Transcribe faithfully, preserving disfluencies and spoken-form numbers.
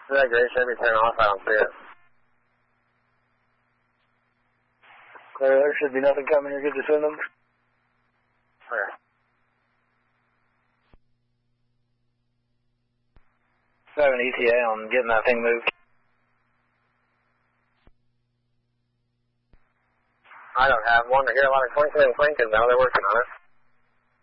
That gray Chevy turn off, I don't see it. Clear, there should be nothing coming. You're good to send them. Clear. I have an E T A on getting that thing moved. I don't have one. I hear a lot of clinking and clinking now. They're working on it.